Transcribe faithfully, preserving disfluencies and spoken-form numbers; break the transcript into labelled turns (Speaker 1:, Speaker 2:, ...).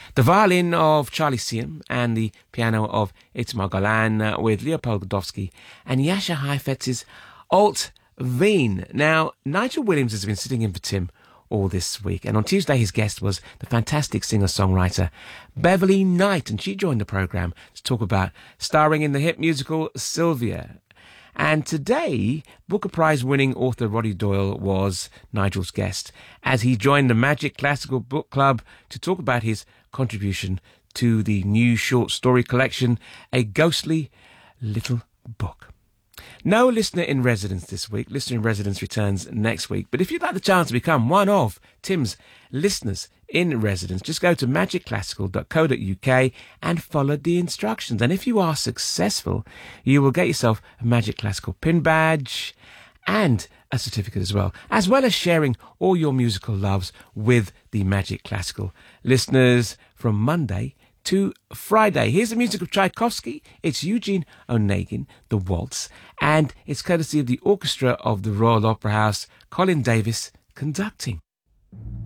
Speaker 1: The violin of Charlie Siem and the piano of Itamar Golan uh, with Leopold Godowsky and Jascha Heifetz's Alt Wien. Now, Nigel Williams has been sitting in for Tim all this week, and on Tuesday his guest was the fantastic singer-songwriter Beverly Knight, and she joined the programme to talk about starring in the hit musical Sylvia. And today, Booker Prize-winning author Roddy Doyle was Nigel's guest as he joined the Magic Classical Book Club to talk about his contribution to the new short story collection, A Ghostly Little Book. No listener in residence this week. Listener in residence returns next week. But if you'd like the chance to become one of Tim's listeners in residence, just go to magic classical dot co dot uk and follow the instructions. And if you are successful, you will get yourself a Magic Classical pin badge and a certificate as well, as well as sharing all your musical loves with the Magic Classical listeners from Monday to Friday. Here's the music of Tchaikovsky. It's Eugene Onegin, the waltz, and it's courtesy of the orchestra of the Royal Opera House, Colin Davis conducting.